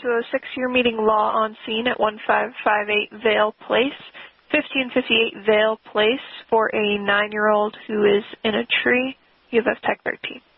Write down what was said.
206, you're meeting Law on Scene at 1558 Vale Place, 1558 Vale Place, for a 9-year-old who is in a tree. U of F Tech 13.